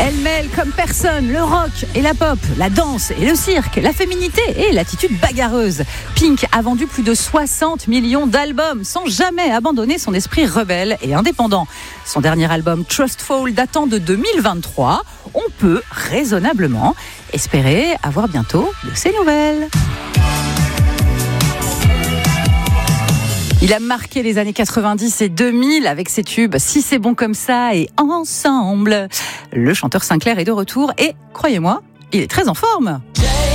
Elle mêle comme personne le rock et la pop, la danse et le cirque, la féminité et l'attitude bagarreuse. Pink a vendu plus de 60 millions d'albums sans jamais abandonner son esprit rebelle et indépendant. Son dernier album Trustful datant de 2023, on peut raisonnablement espérer avoir bientôt de ses nouvelles. Il a marqué les années 90 et 2000 avec ses tubes « Si c'est bon comme ça » et « Ensemble ». Le chanteur Sinclair est de retour et, croyez-moi, il est très en forme.